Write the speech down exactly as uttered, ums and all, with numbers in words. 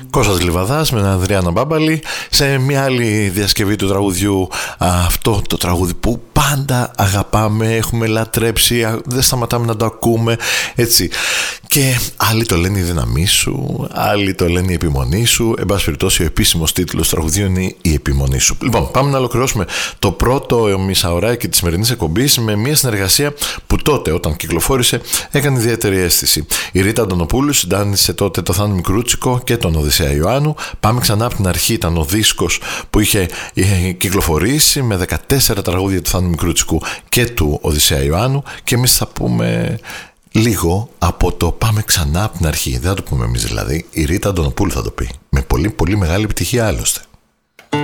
Κώστας Λιβαδάς με τον Ανδριάννα Μπάμπαλη σε μια άλλη διασκευή του τραγουδιού, αυτό το τραγούδι που πάντα αγαπάμε, έχουμε λατρέψει, δεν σταματάμε να το ακούμε, έτσι. Και άλλοι το λένε η δύναμή σου, άλλοι το λένε η επιμονή σου. Εν πάση περιπτώσει, ο επίσημος τίτλος του τραγουδίου είναι η επιμονή σου. Λοιπόν, πάμε να ολοκληρώσουμε το πρώτο μισάωράκι της σημερινής εκπομπής με μια συνεργασία που τότε, όταν κυκλοφόρησε, έκανε ιδιαίτερη αίσθηση. Η Ρίτα Αντωνοπούλου συντάνισε τότε το Θάνο Μικρούτσικο και τον Οδυσσέα Ιωάννου. Πάμε ξανά από την αρχή, ήταν ο δίσκος που είχε, είχε κυκλοφορήσει με δεκατέσσερα τραγούδια του Θάνου Μικρούτσικου και του Οδυσσέα Ιωάννου, και εμείς θα πούμε λίγο από το πάμε ξανά από την αρχή. Δεν θα το πούμε εμείς δηλαδή, η Ρίτα Αντωνοπούλου θα το πει, με πολύ πολύ μεγάλη επιτυχία άλλωστε.